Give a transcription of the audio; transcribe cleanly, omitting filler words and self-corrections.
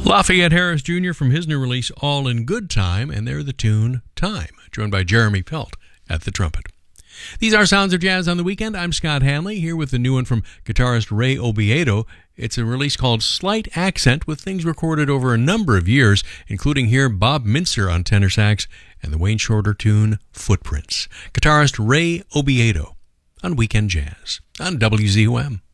Lafayette Harris Jr. from his new release, All in Good Time, and they're the tune Time, joined by Jeremy Pelt at the trumpet. These are Sounds of Jazz on the Weekend. I'm Scott Hanley, here with the new one from guitarist Ray Obiedo. It's a release called Slight Accent, with things recorded over a number of years, including here Bob Mintzer on tenor sax and the Wayne Shorter tune Footprints. Guitarist Ray Obiedo on Weekend Jazz on WZOM.